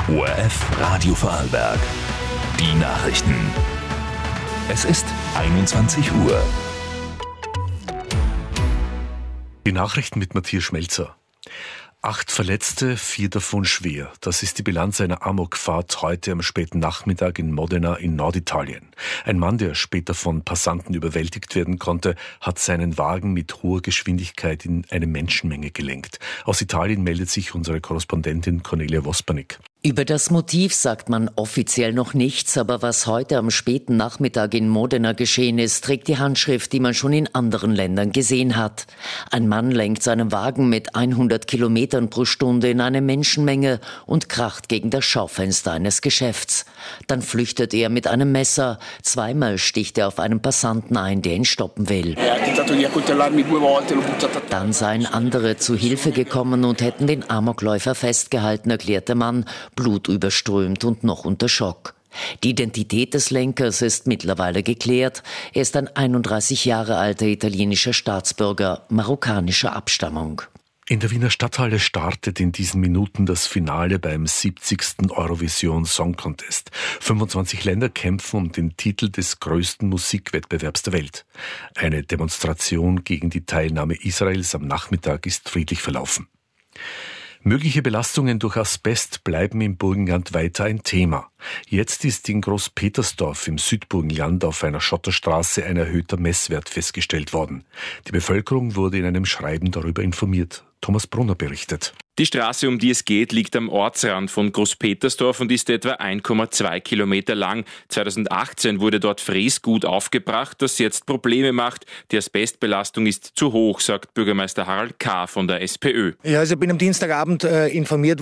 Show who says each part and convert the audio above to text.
Speaker 1: ORF Radio Vorarlberg. Die Nachrichten. Es ist 21 Uhr.
Speaker 2: Die Nachrichten mit Matthias Schmelzer. 8 Verletzte, 4 davon schwer. Das ist die Bilanz einer Amokfahrt heute am späten Nachmittag in Modena in Norditalien. Ein Mann, der später von Passanten überwältigt werden konnte, hat seinen Wagen mit hoher Geschwindigkeit in eine Menschenmenge gelenkt. Aus Italien meldet sich unsere Korrespondentin Cornelia Vospanik.
Speaker 3: Über das Motiv sagt man offiziell noch nichts, aber was heute am späten Nachmittag in Modena geschehen ist, trägt die Handschrift, die man schon in anderen Ländern gesehen hat. Ein Mann lenkt seinen Wagen mit 100 Kilometern pro Stunde in eine Menschenmenge und kracht gegen das Schaufenster eines Geschäfts. Dann flüchtet er mit einem Messer. Zweimal sticht er auf einen Passanten ein, der ihn stoppen will. Dann seien andere zu Hilfe gekommen und hätten den Amokläufer festgehalten, erklärt der Mann, blutüberströmt und noch unter Schock. Die Identität des Lenkers ist mittlerweile geklärt. Er ist ein 31 Jahre alter italienischer Staatsbürger marokkanischer Abstammung.
Speaker 2: In der Wiener Stadthalle startet in diesen Minuten das Finale beim 70. Eurovision Song Contest. 25 Länder kämpfen um den Titel des größten Musikwettbewerbs der Welt. Eine Demonstration gegen die Teilnahme Israels am Nachmittag ist friedlich verlaufen. Mögliche Belastungen durch Asbest bleiben im Burgenland weiter ein Thema. Jetzt ist in Großpetersdorf im Südburgenland auf einer Schotterstraße ein erhöhter Messwert festgestellt worden. Die Bevölkerung wurde in einem Schreiben darüber informiert. Thomas Brunner berichtet.
Speaker 4: Die Straße, um die es geht, liegt am Ortsrand von Großpetersdorf und ist etwa 1,2 Kilometer lang. 2018 wurde dort Fräsgut aufgebracht, das jetzt Probleme macht. Die Asbestbelastung ist zu hoch, sagt Bürgermeister Harald K. von der SPÖ.
Speaker 5: Ja, also ich bin am Dienstagabend informiert